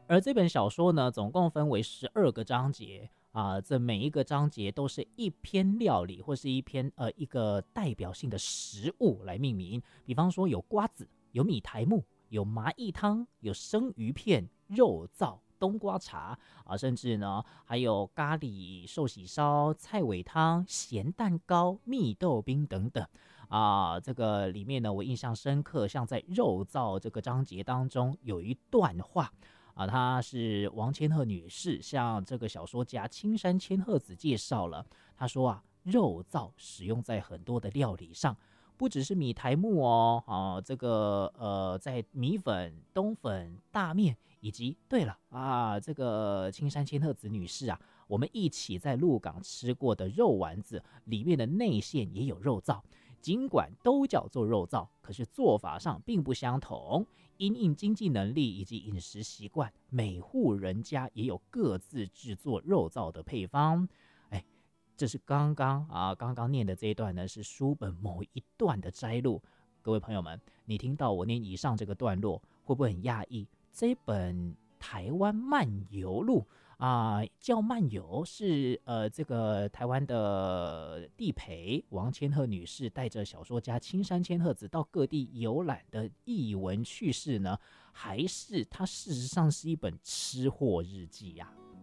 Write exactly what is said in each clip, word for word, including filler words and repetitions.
而这本小说呢，总共分为十二个章节啊、这每一个章节都是一篇料理或是一篇呃一个代表性的食物来命名。比方说有瓜子，有米苔目，有麻薏汤，有生鱼片、肉燥、冬瓜茶啊，甚至呢还有咖喱寿喜烧、菜尾汤、咸蛋糕、蜜豆冰等等啊。这个里面呢，我印象深刻，像在肉燥这个章节当中有一段话。啊，她是王千鹤女士，向这个小说家青山千鹤子介绍了。她说啊，肉燥使用在很多的料理上，不只是米苔目哦，啊，这个呃，在米粉、冬粉、大面，以及对了啊，这个青山千鹤子女士啊，我们一起在鹿港吃过的肉丸子，里面的内馅也有肉燥。尽管都叫做肉燥，可是做法上并不相同。因应经济能力以及饮食习惯，每户人家也有各自制作肉燥的配方。哎，这是刚刚啊，刚刚念的这一段呢，是书本某一段的摘录。各位朋友们，你听到我念以上这个段落，会不会很讶异？这本台湾漫游录啊、呃，叫漫游是呃这个台湾的地陪王千鹤女士带着小说家青山千鹤子到各地游览的译文趣事呢，还是它事实上是一本吃货日记呀、啊？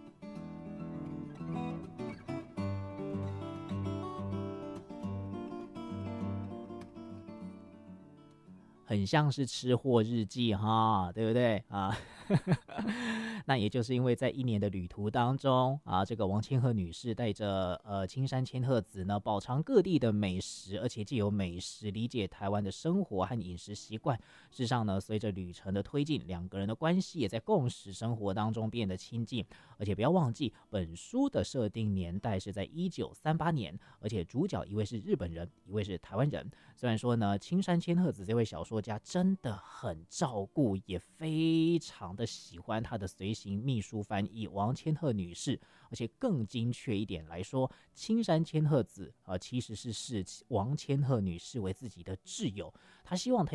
很像是吃货日记哈，对不对啊？那也就是因为在一年的旅途当中啊，这个王千鹤女士带着呃青山千鹤子呢，饱尝各地的美食，而且藉由美食理解台湾的生活和饮食习惯。事实上呢，随着旅程的推进，两个人的关系也在共识生活当中变得亲近。而且不要忘记，本书的设定年代是在一九三八年，而且主角一位是日本人，一位是台湾人。虽然说呢，青山千鹤子这位小说家真的很照顾，也非常的喜欢他的随行秘书翻译王千鹤女士，而且更精确一点来说，青山千鹤子、呃、其实是视王千鹤女士为自己的挚友，他希望